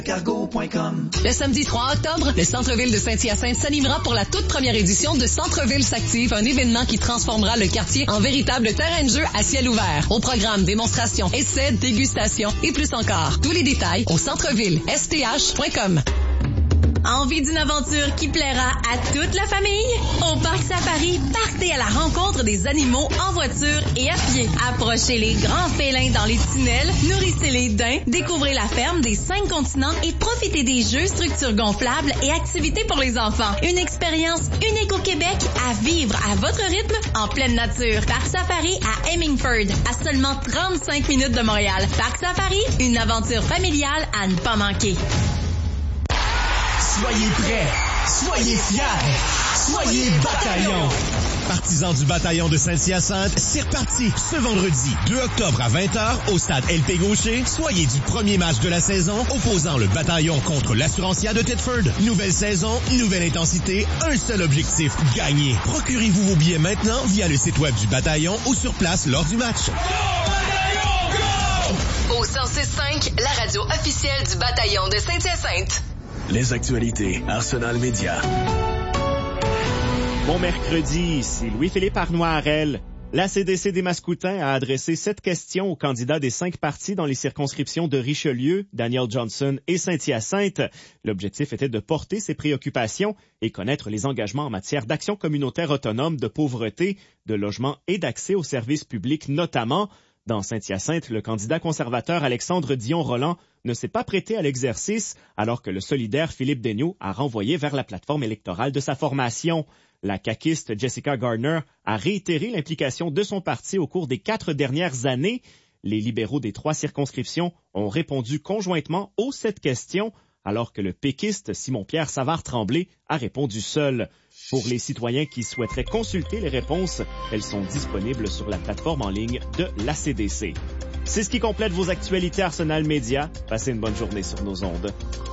Cargo.com. Le samedi 3 octobre, le centre-ville de Saint-Hyacinthe s'animera pour la toute première édition de Centre-ville s'active, un événement qui transformera le quartier en véritable terrain de jeu à ciel ouvert. Au programme, démonstrations, essais, dégustations et plus encore. Tous les détails au centreville.sth.com. Envie d'une aventure qui plaira à toute la famille? Au Parc Safari, partez à la rencontre des animaux en voiture et à pied. Approchez les grands félins dans les tunnels, nourrissez les daims, découvrez la ferme des 5 continents et profitez des jeux, structures gonflables et activités pour les enfants. Une expérience unique au Québec à vivre à votre rythme en pleine nature. Parc Safari à Hemingford, à seulement 35 minutes de Montréal. Parc Safari, une aventure familiale à ne pas manquer. Soyez prêts, soyez fiers, soyez bataillons. Partisans du bataillon de Saint-Hyacinthe, c'est reparti ce vendredi 2 octobre à 20h au stade LP Gaucher. Soyez du premier match de la saison opposant le bataillon contre l'Assurancia de Thetford. Nouvelle saison, nouvelle intensité, un seul objectif, gagner. Procurez-vous vos billets maintenant via le site web du bataillon ou sur place lors du match. Au 106.5, la radio officielle du bataillon de Saint-Hyacinthe. Les actualités Arsenal Média. Bon mercredi, ici Louis-Philippe Arnois-Harel. La CDC des Mascoutins a adressé 7 questions aux candidats des 5 partis dans les circonscriptions de Richelieu, Daniel Johnson et Saint-Hyacinthe. L'objectif était de porter ses préoccupations et connaître les engagements en matière d'action communautaire autonome, de pauvreté, de logement et d'accès aux services publics notamment. Dans Saint-Hyacinthe, le candidat conservateur Alexandre Dion-Roland ne s'est pas prêté à l'exercice, alors que le solidaire Philippe Daigneault a renvoyé vers la plateforme électorale de sa formation. La caquiste Jessica Gardner a réitéré l'implication de son parti au cours des 4 dernières années. Les libéraux des 3 circonscriptions ont répondu conjointement aux 7 questions, alors que le péquiste Simon-Pierre Savard-Tremblay a répondu seul. Pour les citoyens qui souhaiteraient consulter les réponses, elles sont disponibles sur la plateforme en ligne de la CDC. C'est ce qui complète vos actualités Arsenal Média. Passez une bonne journée sur nos ondes.